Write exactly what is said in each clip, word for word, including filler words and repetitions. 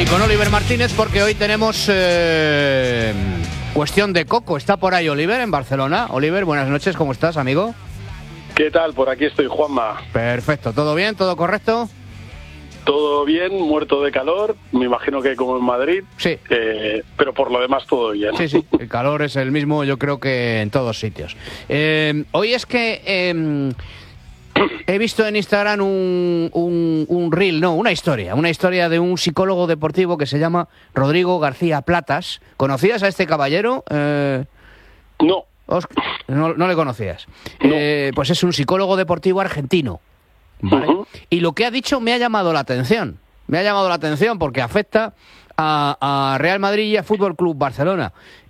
Y con Oliver Martínez, porque hoy tenemos eh, cuestión de coco. Está por ahí Oliver en Barcelona. Oliver, buenas noches, ¿cómo estás, amigo? ¿Qué tal? Por aquí estoy, Juanma. Perfecto, ¿todo bien? ¿Todo correcto? Todo bien, muerto de calor, me imagino que como en Madrid, sí. eh, pero por lo demás todo bien. Sí, sí, el calor es el mismo, yo creo que en todos sitios. Eh, hoy es que eh, he visto en Instagram un, un, un reel, no, una historia, una historia de un psicólogo deportivo que se llama Rodrigo García Platas. ¿Conocías a este caballero? Eh, no. Oscar, no. No le conocías. No. Eh, pues es un psicólogo deportivo argentino. ¿Vale? Uh-huh. Y lo que ha dicho me ha llamado la atención. Me ha llamado la atención porque afecta a, a Real Madrid y a Fútbol Club Barcelona.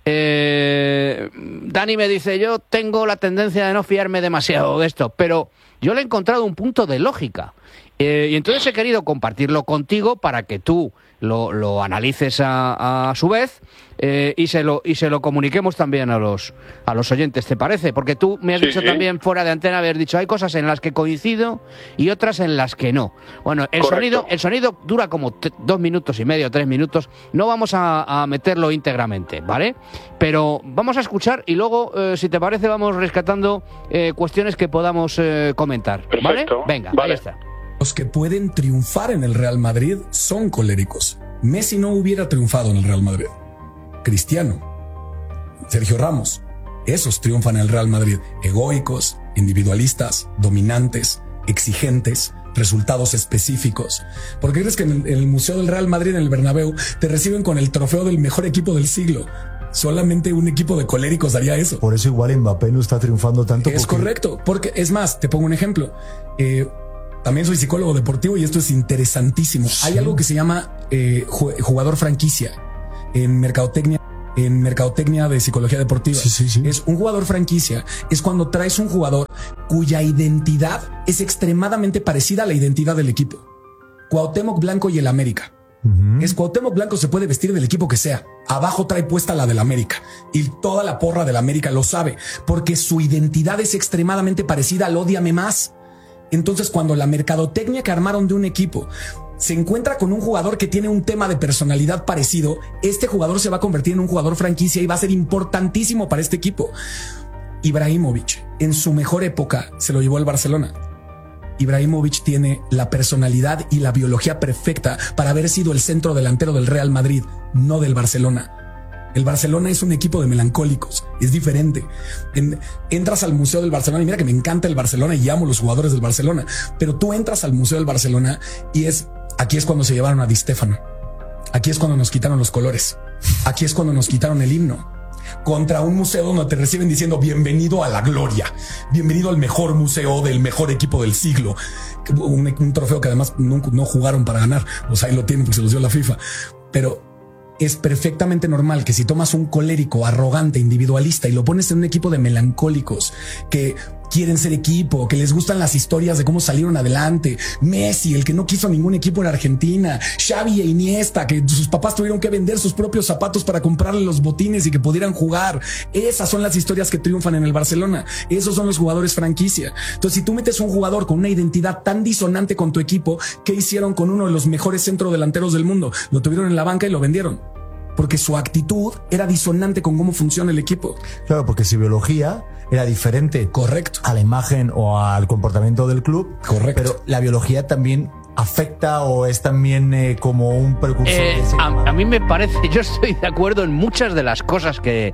Eh, Dani me dice, yo tengo la tendencia de no fiarme demasiado de esto, pero yo le he encontrado un punto de lógica. Eh, y entonces he querido compartirlo contigo para que tú lo, lo analices a, a su vez eh, y se lo y se lo comuniquemos también a los a los oyentes, ¿te parece? Porque tú me has sí, dicho sí. también fuera de antena, haber dicho, hay cosas en las que coincido y otras en las que no. Bueno, el Correcto. sonido el sonido dura como t- dos minutos y medio, tres minutos. No vamos a, a meterlo íntegramente, ¿vale? Pero vamos a escuchar y luego, eh, si te parece, vamos rescatando eh, cuestiones que podamos eh, comentar, ¿vale? Perfecto. Venga, vale. ahí está. Los que pueden triunfar en el Real Madrid son coléricos. Messi no hubiera triunfado en el Real Madrid. Cristiano, Sergio Ramos, esos triunfan en el Real Madrid. Egoicos, individualistas, dominantes, exigentes, resultados específicos. ¿Por qué crees que en el, en el Museo del Real Madrid, en el Bernabéu, te reciben con el trofeo del mejor equipo del siglo? Solamente un equipo de coléricos haría eso. Por eso igual Mbappé no está triunfando tanto. Es porque... correcto, porque es más, te pongo un ejemplo. Eh, También soy psicólogo deportivo y esto es interesantísimo. Sí. Hay algo que se llama eh, jugador franquicia en mercadotecnia, en mercadotecnia de psicología deportiva. Sí, sí, sí. Es un jugador franquicia. Es cuando traes un jugador cuya identidad es extremadamente parecida a la identidad del equipo. Cuauhtémoc Blanco y el América. Uh-huh. Es Cuauhtémoc Blanco se puede vestir del equipo que sea. Abajo trae puesta la del América y toda la porra del América lo sabe porque su identidad es extremadamente parecida al ódiame más. Entonces, cuando la mercadotecnia que armaron de un equipo se encuentra con un jugador que tiene un tema de personalidad parecido, este jugador se va a convertir en un jugador franquicia y va a ser importantísimo para este equipo. Ibrahimovic, en su mejor época, se lo llevó al Barcelona. Ibrahimovic tiene la personalidad y la biología perfecta para haber sido el centro delantero del Real Madrid, no del Barcelona. El Barcelona es un equipo de melancólicos, es diferente. En, entras al Museo del Barcelona y mira que me encanta el Barcelona y amo los jugadores del Barcelona, pero tú entras al Museo del Barcelona y es, aquí es cuando se llevaron a Di Stéfano, aquí es cuando nos quitaron los colores, aquí es cuando nos quitaron el himno, contra un museo donde te reciben diciendo bienvenido a la gloria, bienvenido al mejor museo del mejor equipo del siglo, un, un trofeo que además no, no jugaron para ganar, o sea, ahí lo tienen porque se los dio la FIFA, pero es perfectamente normal que si tomas un colérico, arrogante, individualista y lo pones en un equipo de melancólicos que quieren ser equipo, que les gustan las historias de cómo salieron adelante, Messi, el que no quiso ningún equipo en Argentina, Xavi e Iniesta, que sus papás tuvieron que vender sus propios zapatos para comprarle los botines y que pudieran jugar. Esas son las historias que triunfan en el Barcelona. Esos son los jugadores franquicia. Entonces, si tú metes un jugador con una identidad tan disonante con tu equipo, ¿qué hicieron con uno de los mejores centrodelanteros del mundo? Lo tuvieron en la banca y lo vendieron. Porque su actitud era disonante con cómo funciona el equipo. Claro, porque su biología era diferente. Correcto. A la imagen o al comportamiento del club. Correcto. Pero la biología también afecta o es también eh, como un precursor. Eh, de ese a, a mí me parece, yo estoy de acuerdo en muchas de las cosas que,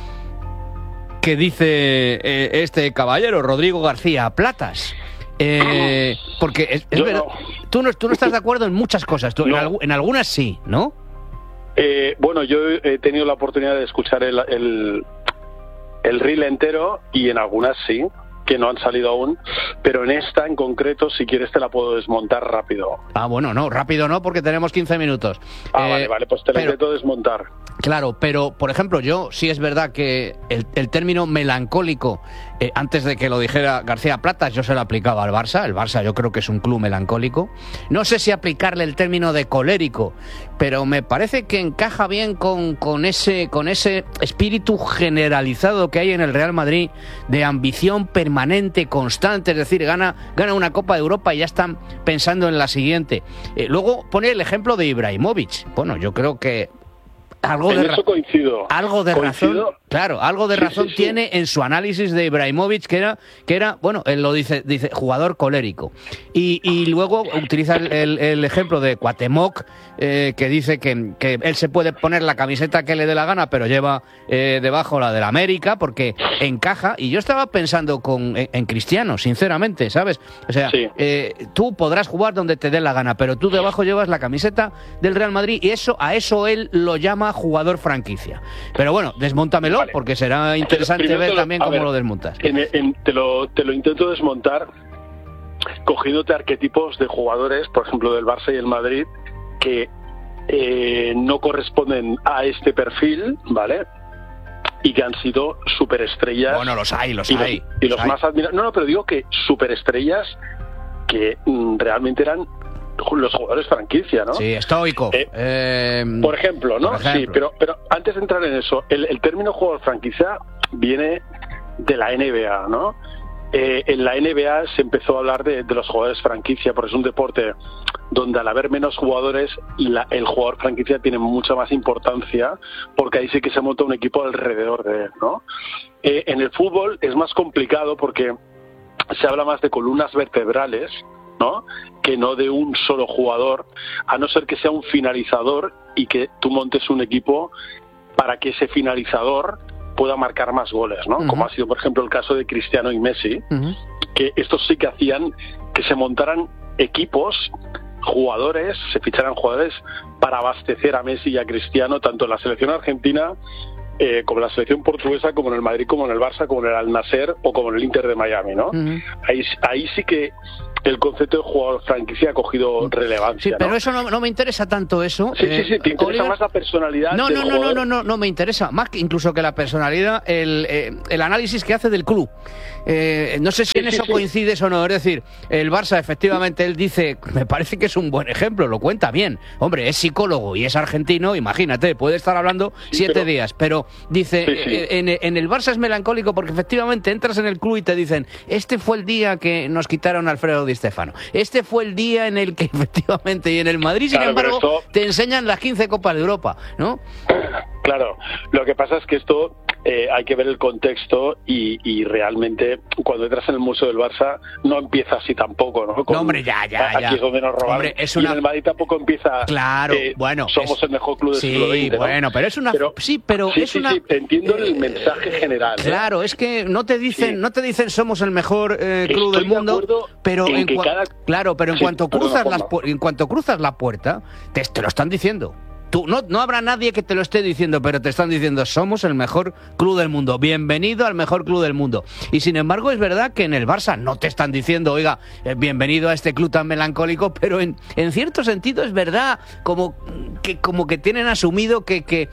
que dice eh, este caballero, Rodrigo García Platas. Eh, porque es, es verdad, no. Tú, no, tú no estás de acuerdo en muchas cosas, tú, no. en, en algunas sí, ¿no? Eh, bueno, yo he tenido la oportunidad de escuchar el, el, el reel entero y en algunas sí, que no han salido aún, pero en esta en concreto, si quieres te la puedo desmontar rápido. Ah, bueno, no, rápido no, porque tenemos quince minutos. Ah, eh, vale, vale, pues te la pero, intento desmontar. Claro, pero, por ejemplo, yo sí es verdad que el, el término melancólico eh, antes de que lo dijera García Platas, yo se lo aplicaba al Barça. El Barça yo creo que es un club melancólico. No sé si aplicarle el término de colérico, pero me parece que encaja bien con, con, ese, con ese espíritu generalizado que hay en el Real Madrid de ambición permanente, constante, es decir, gana, gana una Copa de Europa y ya están pensando en la siguiente. Eh, luego pone el ejemplo de Ibrahimovic. Bueno, yo creo que algo en de eso coincido. Algo de coincido. razón, claro, algo de sí, razón sí, sí. tiene en su análisis de Ibrahimovic, que era, que era, bueno, él lo dice, dice jugador colérico. Y, y luego utiliza el, el, el ejemplo de Cuauhtémoc, eh, que dice que, que él se puede poner la camiseta que le dé la gana, pero lleva eh, debajo la del América, porque encaja. Y yo estaba pensando con, en, en Cristiano, sinceramente, ¿sabes? O sea, Sí. eh, tú podrás jugar donde te dé la gana, pero tú debajo llevas la camiseta del Real Madrid y eso a eso él lo llama jugador franquicia. Pero bueno, desmóntamelo, Vale. porque será interesante Primero ver te lo- también a cómo ver, lo desmontas. En, en- te, lo, te lo intento desmontar cogiéndote arquetipos de jugadores, por ejemplo, del Barça y el Madrid, que eh, no corresponden a este perfil, ¿vale? Y que han sido superestrellas. Bueno, los hay, los y los, hay. y los hay. más admirados. No, no, pero digo que superestrellas que mm, realmente eran los jugadores franquicia, ¿no? Sí, estoico. Eh, Eh, Por ejemplo, ¿no? por ejemplo. Sí, pero, pero antes de entrar en eso, el, el término jugador franquicia viene de la N B A, ¿no? Eh, en la N B A se empezó a hablar de, de los jugadores franquicia, porque es un deporte donde al haber menos jugadores, la, el jugador franquicia tiene mucha más importancia, porque ahí sí que se monta un equipo alrededor de él, ¿no? Eh, en el fútbol es más complicado porque se habla más de columnas vertebrales, ¿no? Que no de un solo jugador, a no ser que sea un finalizador y que tú montes un equipo para que ese finalizador pueda marcar más goles, ¿no? Uh-huh. Como ha sido, por ejemplo, el caso de Cristiano y Messi, uh-huh. que estos sí que hacían que se montaran equipos, jugadores, se ficharan jugadores para abastecer a Messi y a Cristiano, tanto en la selección argentina eh, como en la selección portuguesa, como en el Madrid, como en el Barça, como en el Al-Nassr o como en el Inter de Miami, ¿no? Uh-huh. Ahí, ahí sí que el concepto de jugador franquicia ha cogido relevancia. Sí, pero ¿no? eso no, no me interesa tanto eso. Sí, sí, sí, te interesa Oliver... más la personalidad. No, del no, no, no, jugador. no, no, no me interesa. Más que incluso que la personalidad, el, eh, el análisis que hace del club. Eh, no sé si Sí, en sí, eso sí. coincides o no. Es decir, el Barça, efectivamente, él dice, me parece que es un buen ejemplo, lo cuenta bien. Hombre, es psicólogo y es argentino, imagínate, puede estar hablando Sí, siete pero- días. Pero dice, Sí, sí. eh, en, en el Barça es melancólico porque efectivamente entras en el club y te dicen, este fue el día que nos quitaron a Alfredo Di Stéfano. Este fue el día en el que efectivamente, y en el Madrid, sin Claro, pero embargo, esto- te enseñan las quince Copas de Europa, ¿no? Claro, lo que pasa es que esto eh, hay que ver el contexto y, y realmente cuando entras en el Museo del Barça no empieza así tampoco, ¿no? Con- No, hombre, ya, ya, Aquí ya. es donde nos robaron. Hombre, es Y una- en el Madrid tampoco empieza. Claro, eh, bueno, Somos es- el mejor club del sí, siglo veinte, ¿no? bueno, pero es una, sí, pero sí, es sí, una. sí, entiendo el eh, mensaje general. ¿eh? Claro, es que no te dicen, Sí. no te dicen somos el mejor eh, club Estoy del de mundo, acuerdo pero en en que cua- cada- claro, pero en Sí, cuanto perdona, cruzas las Juanma. pu- en cuanto cruzas la puerta, te, te lo están diciendo. Tú, no, no habrá nadie que te lo esté diciendo, pero te están diciendo somos el mejor club del mundo. Bienvenido al mejor club del mundo. Y sin embargo es verdad que en el Barça no te están diciendo, oiga, eh, bienvenido a este club tan melancólico, pero en, en cierto sentido es verdad, como que, como que tienen asumido que, que eh,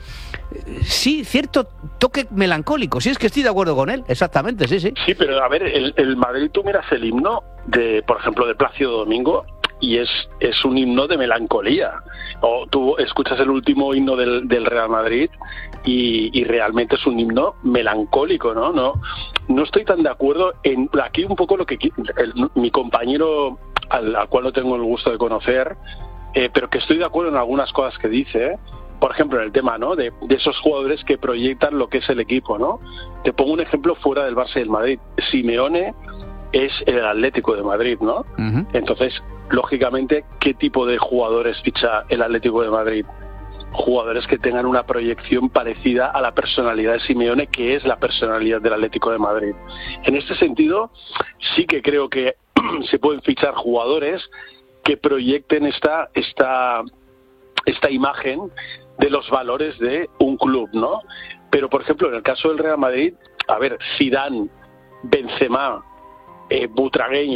sí, cierto toque melancólico. Sí, es que estoy de acuerdo con él, exactamente, sí, sí. Sí, pero a ver, el, el Madrid, tú miras el himno de, por ejemplo, de Plácido Domingo y es, es un himno de melancolía. O tú escuchas el último himno del, del Real Madrid y, y realmente es un himno melancólico, ¿no? No, no estoy tan de acuerdo en aquí un poco lo que qui- el- mi compañero al, al cual no tengo el gusto de conocer, eh, pero que estoy de acuerdo en algunas cosas que dice. Por ejemplo, en el tema, ¿no? De, de esos jugadores que proyectan lo que es el equipo, ¿no? Te pongo un ejemplo fuera del Barça y del Madrid. Simeone es el Atlético de Madrid, ¿no? Uh-huh. Entonces, lógicamente, ¿qué tipo de jugadores ficha el Atlético de Madrid? Jugadores que tengan una proyección parecida a la personalidad de Simeone, que es la personalidad del Atlético de Madrid. En este sentido, sí que creo que se pueden fichar jugadores que proyecten esta, esta, esta imagen de los valores de un club, ¿no? Pero, por ejemplo, en el caso del Real Madrid, a ver, Zidane, Benzema, eh, Butragueño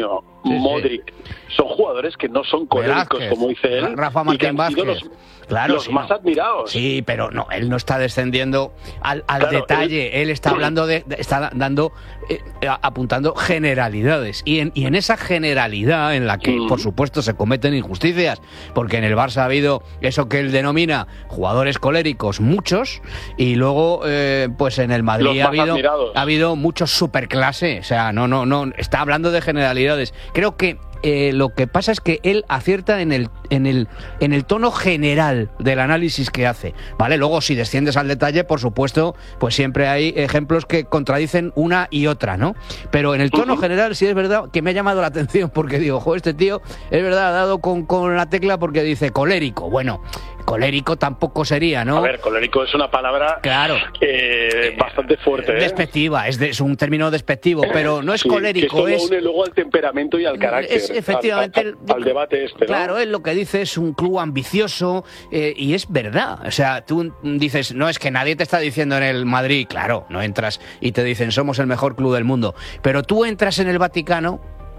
sí, Modric, sí. Son jugadores que no son coléricos, Velázquez, como dice él, Rafa Martín Vázquez. Los, claro, los sí, más no. admirados. Sí, pero no, él no está descendiendo al, al Claro, detalle, él, él está hablando de, de está dando, eh, apuntando generalidades, y en, y en esa generalidad en la que, mm. por supuesto, se cometen injusticias, porque en el Barça ha habido eso que él denomina jugadores coléricos, muchos, y luego, eh, pues en el Madrid ha habido, ha habido muchos superclase, o sea, no, no, no, está hablando de generalidades. Creo que Eh, lo que pasa es que él acierta en el, en el, en el tono general del análisis que hace, ¿vale? Luego, si desciendes al detalle, por supuesto, pues siempre hay ejemplos que contradicen una y otra, ¿no? Pero en el tono general sí es verdad que me ha llamado la atención, porque digo, jo, este tío, es verdad, ha dado con, con la tecla porque dice colérico. Bueno, colérico tampoco sería, ¿no? A ver, colérico es una palabra claro. eh, bastante fuerte, ¿eh? Despectiva, es, de, es un término despectivo, pero no es sí, colérico, que es... une luego al temperamento y al carácter. Es, efectivamente... Al, al, al debate este, ¿no? Claro, él lo que dice es un club ambicioso, eh, y es verdad. O sea, tú dices, no, es que nadie te está diciendo en el Madrid, claro, no entras y te dicen, somos el mejor club del mundo, pero tú entras en el Vaticano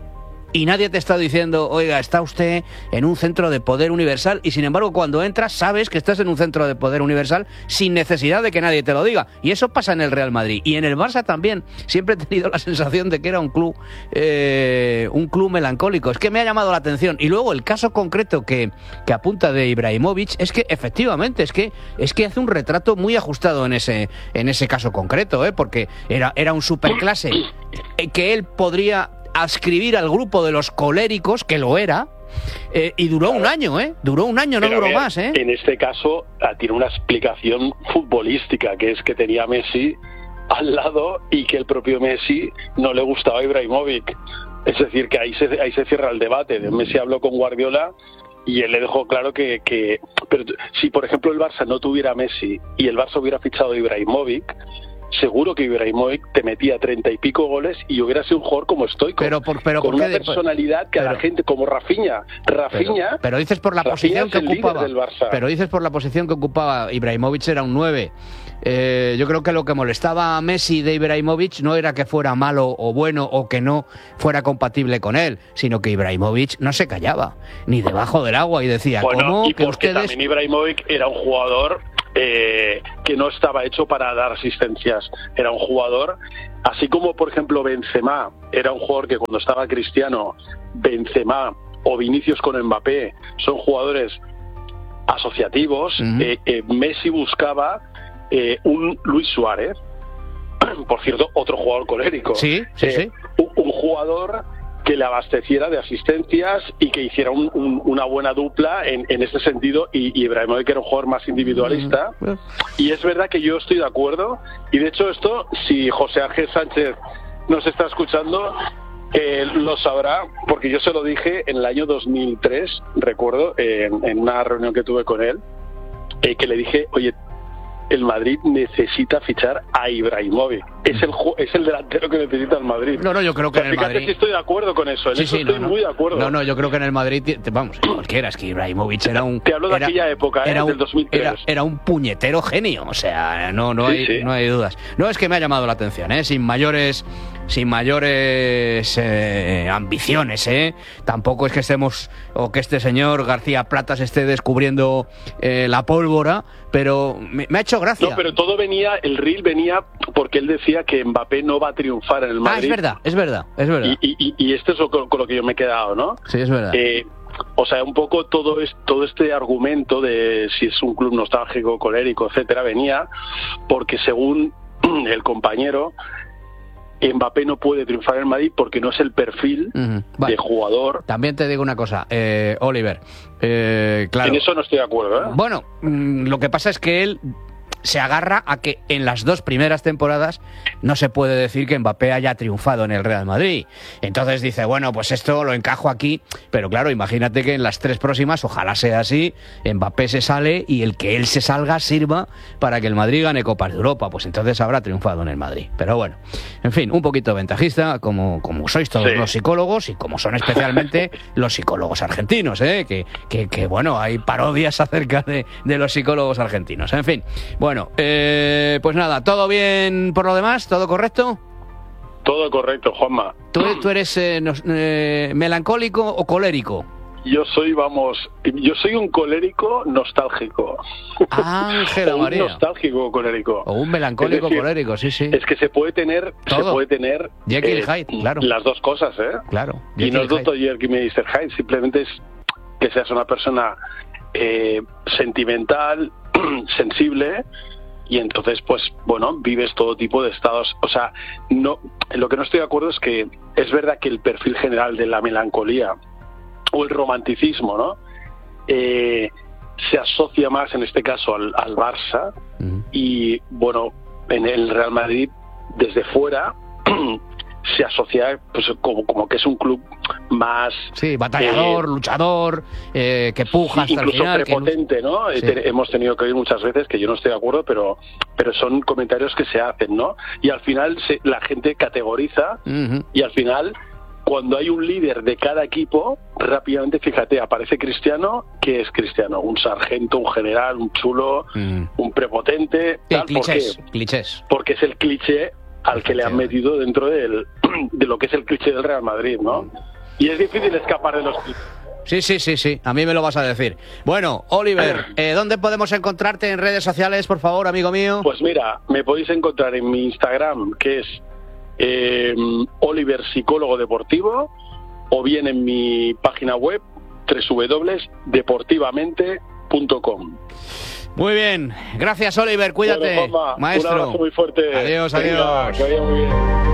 y nadie te está diciendo, oiga, está usted en un centro de poder universal, y sin embargo cuando entras sabes que estás en un centro de poder universal sin necesidad de que nadie te lo diga. Y eso pasa en el Real Madrid. Y en el Barça también. Siempre he tenido la sensación de que era un club eh, un club melancólico. Es que me ha llamado la atención. Y luego el caso concreto que, que apunta de Ibrahimovic es que efectivamente es que, es que hace un retrato muy ajustado en ese, en ese caso concreto, ¿eh? Porque era, era un superclase que él podría adscribir al grupo de los coléricos, que lo era, eh, y duró un año, ¿eh? Duró un año, no Pero duró ver, más, ¿eh? En este caso tiene una explicación futbolística, que es que tenía a Messi al lado y que el propio Messi no le gustaba a Ibrahimovic. Es decir, que ahí se, ahí se cierra el debate. Messi habló con Guardiola y él le dejó claro que, que... Pero si, por ejemplo, el Barça no tuviera a Messi y el Barça hubiera fichado a Ibrahimovic, seguro que Ibrahimovic te metía treinta y pico goles y hubiera sido un jugador como estoico, pero por, pero con ¿por una qué? personalidad que pero, a la gente, como Rafinha, Rafinha pero, pero dices por la Rafinha posición que ocupaba, pero dices por la posición que ocupaba Ibrahimovic, era un nueve. Eh, yo creo que lo que molestaba a Messi de Ibrahimovic no era que fuera malo o bueno o que no fuera compatible con él, sino que Ibrahimovic no se callaba ni debajo del agua y decía, bueno, ¿cómo y que porque ustedes...? También Ibrahimovic era un jugador eh, que no estaba hecho para dar asistencias. Era un jugador, así como por ejemplo Benzema era un jugador que cuando estaba Cristiano, Benzema o Vinicius con Mbappé son jugadores asociativos. uh-huh. eh, eh, Messi buscaba eh, un Luis Suárez, por cierto, otro jugador colérico. Sí, sí, eh, sí. Un, un jugador que le abasteciera de asistencias y que hiciera un, un, una buena dupla en, en ese sentido, y, y Ibrahimovic era un jugador más individualista. Uh-huh. Y es verdad que yo estoy de acuerdo, y de hecho esto, si José Ángel Sánchez nos está escuchando, eh, lo sabrá, porque yo se lo dije en el año dos mil tres, recuerdo, eh, en, en una reunión que tuve con él, eh, que le dije, oye, el Madrid necesita fichar a Ibrahimovic. Es el es el delantero que necesita el Madrid. No, no, yo creo que en el Fíjate Madrid... si estoy de acuerdo con eso. En sí, eso sí, estoy no, no. muy de acuerdo. No, no, yo creo que en el Madrid... Vamos, cualquiera, es que Ibrahimovic era un... Te hablo de era, aquella época, ¿eh? Era un, del dos mil tres. Era, era un puñetero genio, o sea, no, no, sí, hay, sí. no hay dudas. No, es que me ha llamado la atención, ¿eh? Sin mayores... Sin mayores eh, ambiciones, ¿eh? Tampoco es que estemos... O que este señor García Platas esté descubriendo eh, la pólvora, pero me, me ha hecho gracia. No, pero todo venía... El reel venía porque él decía que Mbappé no va a triunfar en el Madrid. Ah, es verdad, es verdad, es verdad. Y, y, y esto es lo, con, con lo que yo me he quedado, ¿no? Sí, es verdad. Eh, o sea, un poco todo, es, todo este argumento de si es un club nostálgico, colérico, etcétera, venía porque según el compañero, Mbappé no puede triunfar en el Madrid porque no es el perfil uh-huh. vale. de jugador. También te digo una cosa, eh, Oliver, eh, claro. En eso no estoy de acuerdo, ¿eh? Bueno, mmm, lo que pasa es que él se agarra a que en las dos primeras temporadas no se puede decir que Mbappé haya triunfado en el Real Madrid. Entonces dice, bueno, pues esto lo encajo aquí, pero claro, imagínate que en las tres próximas, ojalá sea así, Mbappé se sale y el que él se salga sirva para que el Madrid gane Copas de Europa, pues entonces habrá triunfado en el Madrid. Pero bueno, en fin, un poquito ventajista, como, como sois todos sí. los psicólogos, y como son especialmente los psicólogos argentinos, ¿eh? que, que, que bueno, hay parodias acerca de, de los psicólogos argentinos. En fin, bueno, Bueno, eh, pues nada, ¿todo bien por lo demás? ¿Todo correcto? Todo correcto, Juanma. ¿Tú, tú eres eh, nos, eh, melancólico o colérico? Yo soy, vamos, yo soy un colérico nostálgico. Ángela un María. nostálgico colérico. O un melancólico Es decir, colérico, sí, sí. Es que se puede tener, Todo. se puede tener Jekyll eh, y Hyde, claro. las dos cosas, ¿eh? Claro. Y Jekyll no es Hyde. doctor Jekyll y mister Hyde, simplemente es que seas una persona eh, sentimental, sensible, y entonces, pues, bueno, vives todo tipo de estados. O sea, no, lo que no estoy de acuerdo es que es verdad que el perfil general de la melancolía o el romanticismo, ¿no? Eh, se asocia más, en este caso, al, al Barça. Uh-huh. Y, bueno, en el Real Madrid, desde fuera, se asocia pues como, como que es un club más... Sí, batallador, eh, luchador, eh, que puja sí, hasta incluso el final. prepotente, que... ¿no? Sí. Te, hemos tenido que oír muchas veces, que yo no estoy de acuerdo, pero pero son comentarios que se hacen, ¿no? Y al final se, la gente categoriza, uh-huh. y al final... Cuando hay un líder de cada equipo, rápidamente, fíjate, aparece Cristiano. ¿Qué es Cristiano? Un sargento, un general, un chulo, mm. un prepotente. Sí, tal. clichés, ¿Por qué? clichés. Porque es el cliché al que le han metido dentro del, de lo que es el cliché del Real Madrid, ¿no? Y es difícil escapar de los clichés. Sí, sí, sí, sí. A mí me lo vas a decir. Bueno, Oliver, eh, ¿dónde podemos encontrarte en redes sociales, por favor, amigo mío? Pues mira, me podéis encontrar en mi Instagram, que es Eh, Oliver Psicólogo Deportivo, o bien en mi página web doble u doble u doble u punto deportivamente punto com. Muy bien, gracias Oliver, cuídate. Bueno, Juanma, maestro. Un abrazo muy fuerte. Adiós, Venga, adiós. que vaya muy bien.